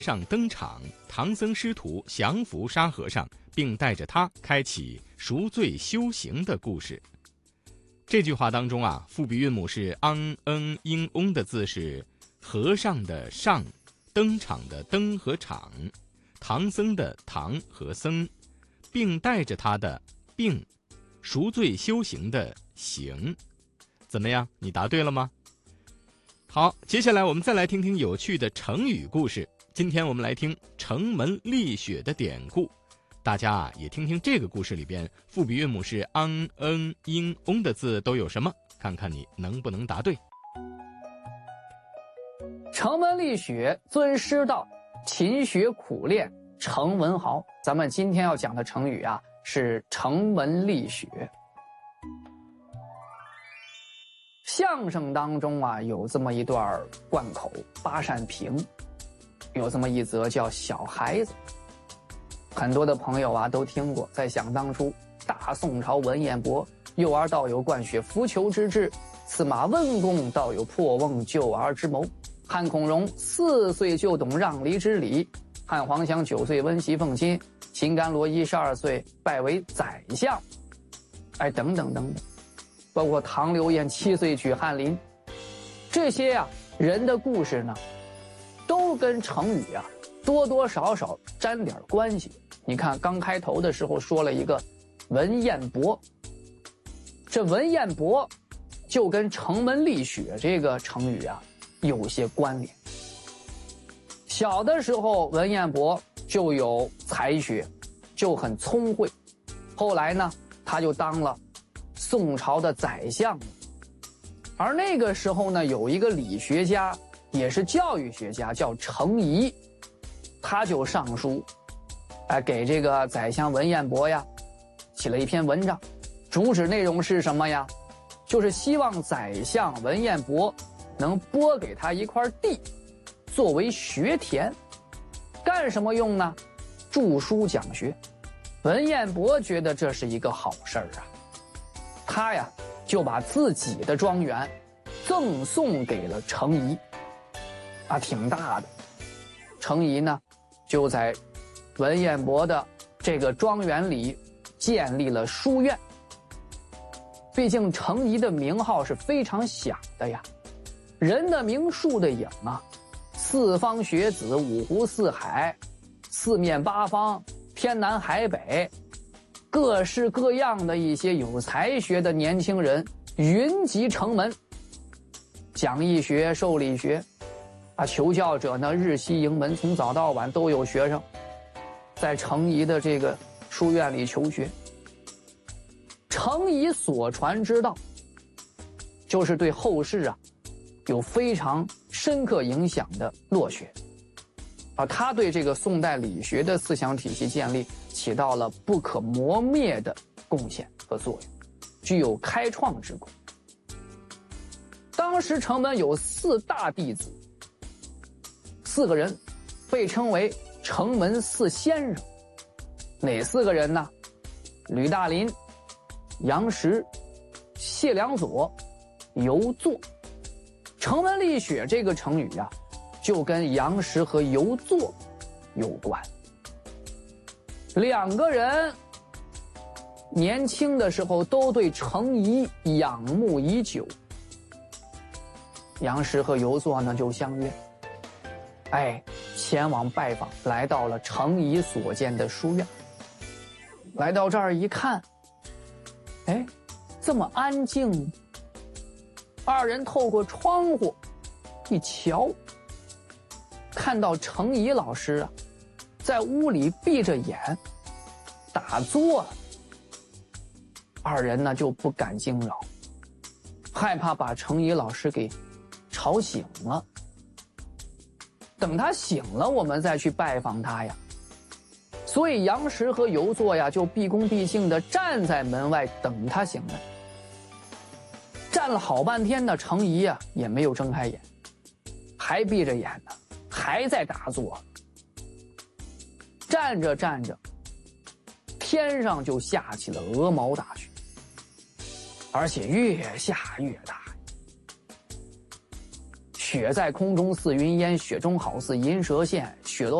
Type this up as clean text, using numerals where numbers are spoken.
上登场，唐僧师徒降服沙和尚，并带着他开启赎罪修行的故事。这句话当中啊，复笔韵母是昂、嗯、英、翁的字是和尚的上，登场的登和场，唐僧的唐和僧，并带着他的并，赎罪修行的行。怎么样，你答对了吗？好，接下来我们再来听听有趣的成语故事。今天我们来听城门立雪的典故，大家啊也听听这个故事里边复笔韵母是昂、嗯、英、翁的字都有什么，看看你能不能答对。 城门立雪，尊师道，勤学苦练，成文豪。咱们今天要讲的成语啊是城门立雪。相声当中啊有这么一段贯口，八扇屏有这么一则叫小孩子，很多的朋友啊都听过。在想当初，大宋朝文彦博，幼儿道有灌雪浮球之志，司马温公道有破瓮救儿之谋，汉孔融4岁就懂让梨之礼，汉黄香9岁温习奉亲，秦甘罗12岁拜为宰相，等等等等，包括唐刘晏7岁举翰林，这些啊人的故事呢都跟成语啊多多少少沾点关系。你看刚开头的时候说了一个文彦博，这文彦博就跟城门立雪这个成语啊有些关联。小的时候文彦博就有才学，就很聪慧，后来呢他就当了宋朝的宰相。而那个时候呢有一个理学家也是教育学家叫程颐，他就上书给这个宰相文彦博呀起了一篇文章，主旨内容是什么呀？就是希望宰相文彦博能拨给他一块地作为学田，干什么用呢？著书讲学。文彦博觉得这是一个好事儿啊，他呀就把自己的庄园赠送给了程颐啊，挺大的。程颐呢就在文彦博的这个庄园里建立了书院。毕竟程颐的名号是非常响的呀，人的名树的影啊，四方学子，五湖四海，四面八方，天南海北，各式各样的一些有才学的年轻人云集城门，讲义学，授理学求教者呢日夕迎门，从早到晚都有学生在程颐的这个书院里求学。程颐所传之道就是对后世啊有非常深刻影响的落学他对这个宋代理学的思想体系建立起到了不可磨灭的贡献和作用，具有开创之功。当时城门有4大弟子，4个人被称为城门4先生。哪4个人呢？吕大林、杨时、谢良佐、游作。城门立雪这个成语啊就跟杨时和游作有关。2个人年轻的时候都对程颐仰慕已久，杨时和游作呢就相约前往拜访，来到了程颐所建的书院。来到这儿一看，这么安静。2人透过窗户一瞧，看到程颐老师啊在屋里闭着眼打坐。2人呢就不敢惊扰，害怕把程颐老师给吵醒了。等他醒了我们再去拜访他呀。所以杨时和游作呀就毕恭毕敬地站在门外等他醒来。站了好半天的程颐呀也没有睁开眼，还闭着眼呢，还在打坐。站着站着，天上就下起了鹅毛大雪，而且越下越大。 雪在空中似云烟，雪中好似银蛇现，雪落